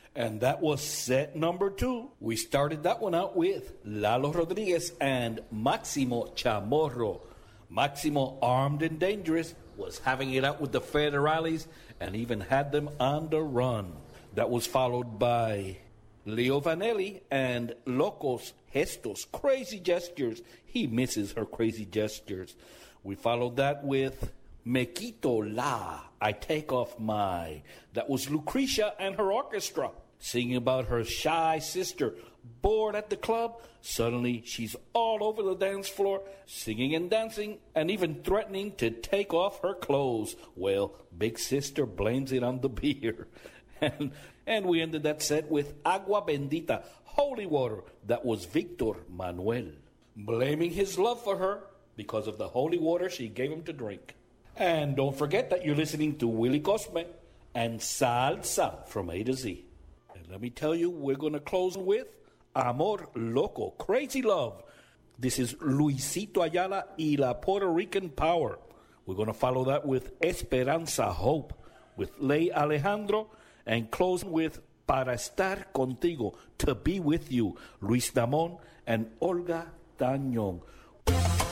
And that was set number 2. We started that one out with Lalo Rodriguez and Máximo Chamorro. Máximo, armed and dangerous, was having it out with the Federales and even had them on the run. That was followed by Leo Vanelli and Locos Gestos, crazy gestures. He misses her crazy gestures. We followed that with Me Quito La, I Take Off My. That was Lucrecia and her orchestra, singing about her shy sister, bored at the club. Suddenly, she's all over the dance floor, singing and dancing, and even threatening to take off her clothes. Well, Big Sister blames it on the beer. And we ended that set with Agua Bendita, holy water. That was Victor Manuel, blaming his love for her because of the holy water she gave him to drink. And don't forget that you're listening to Willie Cosme and Salsa from A to Z. And let me tell you, we're going to close with Amor Loco, Crazy Love. This is Luisito Ayala y La Puerto Rican Power. We're going to follow that with Esperanza Hope, with Ley Alejandro, and close with Para Estar Contigo, To Be With You, Luis Damón and Olga Tañón.